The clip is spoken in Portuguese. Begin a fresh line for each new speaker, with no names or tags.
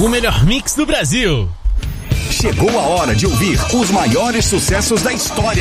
o melhor mix do Brasil.
Chegou a hora de ouvir os maiores sucessos da história